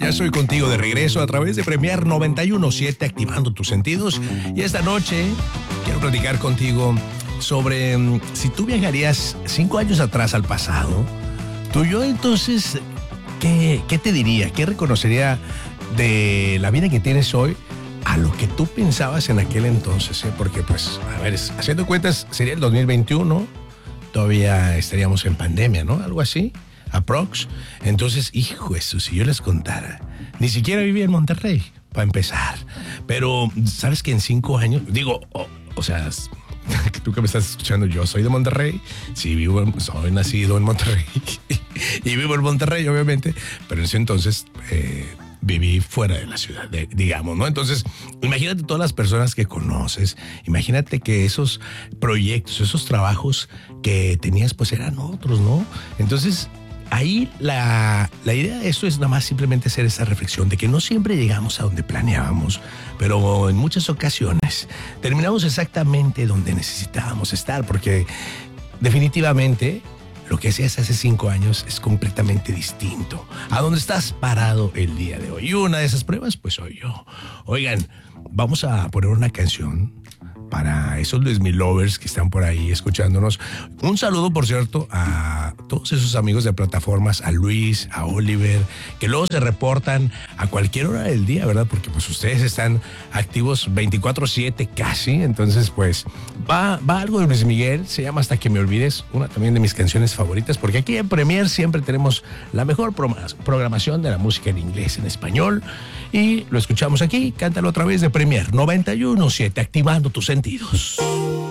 Ya estoy contigo de regreso a través de Premier 91.7, activando tus sentidos. Y esta noche quiero platicar contigo sobre si tú viajarías 5 años atrás al pasado, tú y yo entonces, ¿qué te diría? ¿Qué reconocería de la vida que tienes hoy a lo que tú pensabas en aquel entonces? Porque pues, a ver, haciendo cuentas, sería el 2021, todavía estaríamos en pandemia, ¿no? Algo así. Aprox. Entonces, hijo eso, si yo les contara, ni siquiera vivía en Monterrey, para empezar. Pero, ¿sabes que en 5 años? Digo, o sea, tú que me estás escuchando, yo soy de Monterrey, sí, soy nacido en Monterrey, y vivo en Monterrey, obviamente, pero en ese entonces viví fuera de la ciudad, digamos, ¿no? Entonces, imagínate todas las personas que conoces, imagínate que esos proyectos, esos trabajos que tenías, pues eran otros, ¿no? Entonces, ahí la idea de esto es nada más simplemente hacer esa reflexión de que no siempre llegamos a donde planeábamos, pero en muchas ocasiones terminamos exactamente donde necesitábamos estar, porque definitivamente lo que hacías hace 5 años es completamente distinto a donde estás parado el día de hoy. Y una de esas pruebas, pues soy yo. Oigan, vamos a poner una canción para esos Luis Mi Lovers que están por ahí escuchándonos. Un saludo, por cierto, a todos esos amigos de plataformas, a Luis, a Oliver, que luego se reportan a cualquier hora del día, ¿verdad? Porque pues ustedes están activos 24/7 casi, entonces pues va algo de Luis Miguel, se llama Hasta que me olvides, una también de mis canciones favoritas, porque aquí en Premier siempre tenemos la mejor programación de la música en inglés, en español, y lo escuchamos aquí, cántalo a través de Premier 91.7, activando tus sentidos.